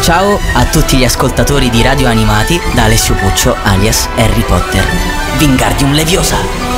Ciao a tutti gli ascoltatori di Radio Animati da Alessio Puccio alias Harry Potter. Wingardium Leviosa!